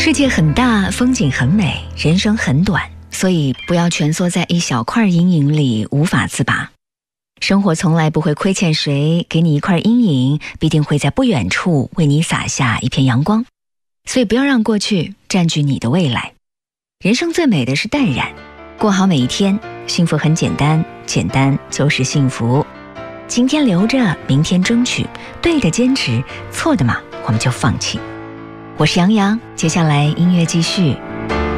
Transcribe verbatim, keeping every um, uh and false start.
世界很大，风景很美，人生很短，所以不要蜷缩在一小块阴影里无法自拔。生活从来不会亏欠谁，给你一块阴影，必定会在不远处为你洒下一片阳光。所以不要让过去占据你的未来。人生最美的是淡然，过好每一天。幸福很简单，简单就是幸福。今天留着，明天争取，对的坚持，错的嘛我们就放弃。我是杨洋，接下来音乐继续，